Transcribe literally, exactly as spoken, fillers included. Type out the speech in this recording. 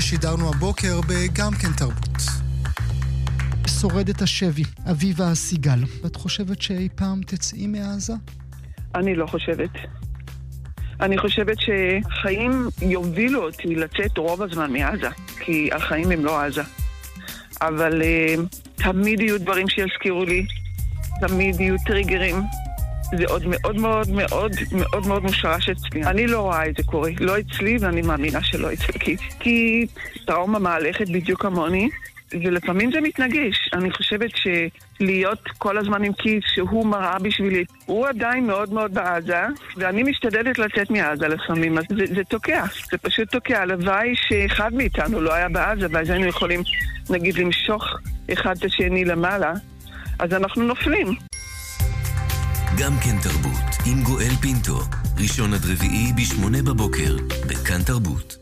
שידרנו הבוקר בגם כן תרבות. שורדת השבי, אביבה סיגל. את חושבת שאי פעם תצאי מעזה? אני לא חושבת. אני חושבת שהחיים יובילו אותי לצאת רוב הזמן מעזה, כי החיים הם לא עזה. אבל uh, תמיד יהיו דברים שיזכירו לי, תמיד יהיו טריגרים. זה עוד מאוד מאוד מאוד מאוד מאוד מושרש אצלי. אני לא רואה את זה קורה, לא אצלי, ואני מאמינה שלא אצלי. כי, כי טראומה מהלכת בדיוק כמוני, ולפעמים זה מתנגש. אני חושבת שלהיות כל הזמן עם כיס שהוא מראה בשבילי, הוא עדיין מאוד מאוד בעזה, ואני משתדלת לצאת מעזה לפעמים, אז זה, זה תוקע, זה פשוט תוקע. הלוואי שאחד מאיתנו לא היה בעזה, ואז היינו יכולים, נגיד, למשוך אחד את השני למעלה, אז אנחנו נופלים. גם כן תרבות, עם גואל פינטו, ראשון עד רביעי בשמונה בבוקר, בכאן תרבות.